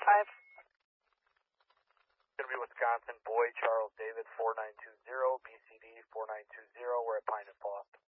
5. Going to be Wisconsin, Boy, Charles David, 4920, BCD 4920, we're at Pine and Foster.